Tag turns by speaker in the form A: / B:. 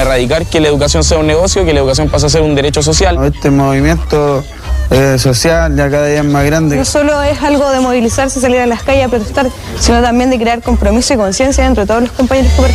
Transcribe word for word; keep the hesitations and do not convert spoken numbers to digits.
A: erradicar que la educación sea un negocio, que la educación pase a ser un derecho social.
B: Este movimiento eh, social ya cada día es más grande.
C: No solo es algo de movilizarse, salir a las calles a protestar, sino también de crear compromiso y conciencia entre todos los compañeros que